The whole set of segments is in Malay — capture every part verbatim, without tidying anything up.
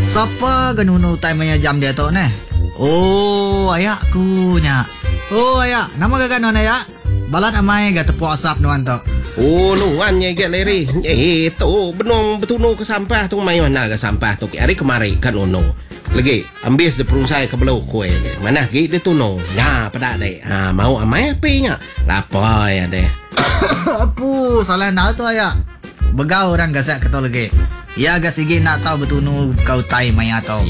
Siapa genunu time maya jam dia tu ne? Oh, ayakku nya. Oh, ayak. Nama gagan nuan ayak? Balat amai ga tepuk asap nuan tu. Oh, nuan nya get leri. Eh, tu benong betunu ke sampah tu mai mana ke sampah tu. Hari kemari kan ono. Lagi ambil de perungsai ke belau kue. Mana gi de tuno. Nya pada dek. Ha, mau amai api nya. Lapar ya deh. Apu, salah nak tu ayak. Begau orang gasak ketol lagi. Ya gas sigi nak tahu betunu kau tai maya tau.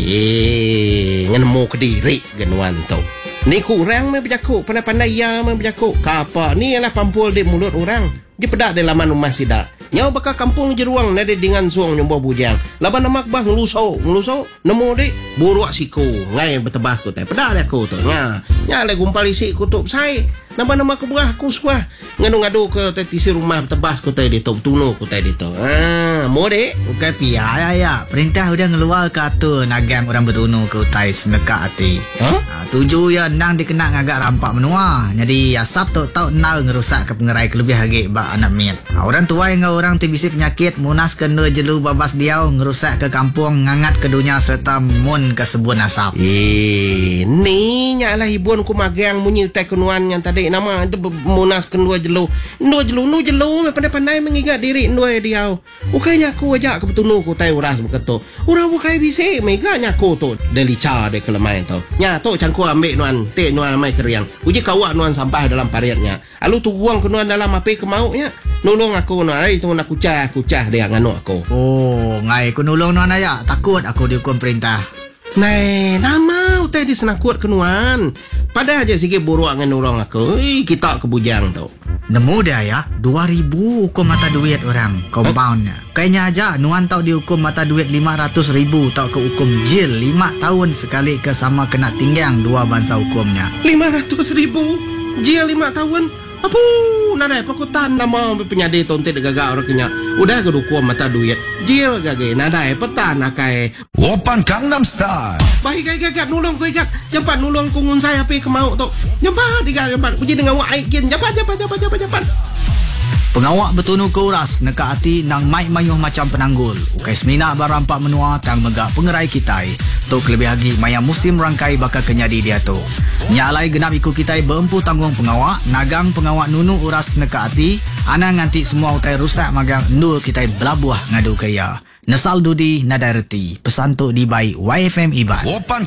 Eh, ngenemu kediri genuan tu. Ni kurang me berjakuk, pandai-pandai ya me berjakuk. Kapa ni ialah pampul di mulut orang. Dia pedak di laman rumah sidak. Nyau bakal kampung jeruang nade dengan suang nyombo bujang. Laban nama bah ngeluso, ngeluso nemu di buruak siku. Ngai betebah ku tai. Pedak dia ku tu. Nya, nya le gumpal isi kutup sai. Nama-nama ke buah ku suah. Ngadu-ngadu ke tisi rumah betebah ku tai di tu, tunu ku tai di tu. Ah, mau dek. Bukan pia ya ya. Perintah udah ngeluar kata nagam orang betunu ke utai seneka hati. Ha? Ha, tuju ya nang dikena ngagak rampak menua. Jadi asap tu tau nal ngerusak ke pengerai kelebih hagi bak anak miat. Ha, orang tua yang orang tibisi penyakit munas kena jelu babas diau ngerusak ke kampung ngangat ke dunia serta mun ke sebun asap. Eh, ni nyalah ibuan ku magang munyi utai kenuan yang tadi nama itu munas kendua jelu. Ndua jelu, nu jelu pandai-pandai mengingat diri ndua diau. Ukainya aku ajak ke betunu ku tai uras beketo. Urang bukai bisi meganya ku tu delica de kelemai tu. Nya tu cangku ambil nuan, te nuan mai keriang. Uji kawak nuan sampah dalam pariatnya. Alu tu buang ke nuan dalam api kemaunya. Nolong aku nuan ai tu nak kucah kucah dia nganu aku. Oh, ngai ku nulung nuan ayak. Takut aku dihukum perintah. Nai, nama utai di senang kuat kenuan. Pada aja sikit buruak dengan orang aku. Ih, kita kebujang tu. Nemu dia ya, dua ribu hukum mata duit orang, compoundnya. Kayaknya aja, nuan tau dihukum mata duit lima ratus ribu, tau ke hukum jil lima tahun sekali ke sama kena tinggang dua bangsa hukumnya. lima ratus ribu? Jil lima tahun? Apa? Nadai pakutan nama penyadi tonte de gagal orang kenya. Udah ke hukum mata duit. Jil gage nadai petan akai. Open Gangnam Style. Baik gage gage nulung ku ikat. Jampat nulung ku ngun saya api kemau tu. Jampat diga jampat. Uji dengan wak aikin. Jampat jampat jampat jampat jampat. Pengawak betunu ke uras neka hati nang mai mayuh macam penanggul. Ukai semina barampak menua tang megak pengerai kitai. Tok lebih lagi maya musim rangkai bakal kenyadi dia tu. Nyalai genap ikut kitai berempu tanggung pengawak. Nagang pengawak nunu uras neka hati. Ana nganti semua utai rusak magang nul kitai belabuah ngadu kaya. Nesal dudi nadai reti. Pesan tu di by Y F M Iban. Open